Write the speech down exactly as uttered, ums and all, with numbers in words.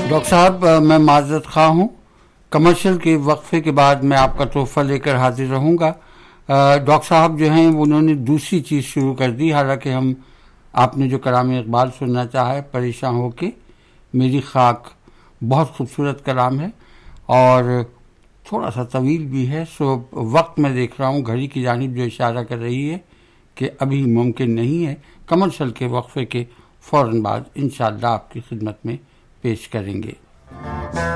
Doctor साहब, मैं माजरत खा हूँ, कमर्शियल के वक्फे के बाद मैं आपका तोहफा लेकर हाजिर रहूँगा। डॉक्टर साहब जो हैं उन्होंने दूसरी चीज़ शुरू कर दी, हालांकि हम आपने जो कलाम इकबाल सुनना चाहा है, परेशान हो के मेरी खाक, बहुत खूबसूरत कलाम है और थोड़ा सा तवील भी है। सो वक्त मैं देख रहा हूँ घड़ी की जानिब जो इशारा कर रही है कि अभी मुमकिन नहीं है। कमर्शियल के वक्फे के फ़ौरन बाद इंशाअल्लाह आपकी खिदमत में पेश करेंगे।